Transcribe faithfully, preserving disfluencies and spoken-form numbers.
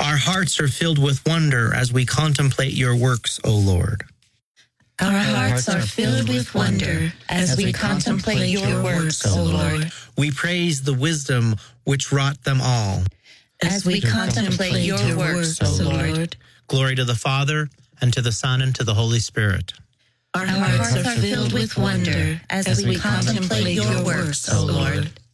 Our hearts are filled with wonder as we contemplate your works, O Lord. Our hearts are filled with wonder as we contemplate your works, O Lord. We praise the wisdom which wrought them all. As we contemplate your works, O Lord. Glory to the Father, and to the Son, and to the Holy Spirit. Our hearts are filled with wonder as we contemplate your works, O Lord.